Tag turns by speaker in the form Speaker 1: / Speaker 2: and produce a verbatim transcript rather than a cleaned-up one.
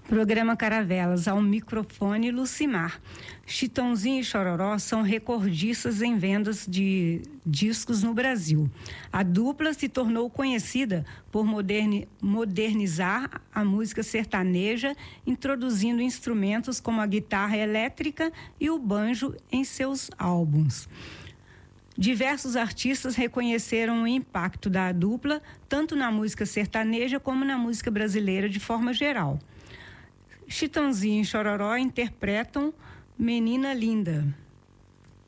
Speaker 1: Programa Caravelas, ao microfone Lucimar. Chitãozinho e Chororó são recordistas em vendas de discos no Brasil. A dupla se tornou conhecida por moderni, modernizar a música sertaneja, introduzindo instrumentos como a guitarra elétrica e o banjo em seus álbuns. Diversos artistas reconheceram o impacto da dupla, tanto na música sertaneja como na música brasileira de forma geral. Chitãozinho e Chororó interpretam Menina Linda.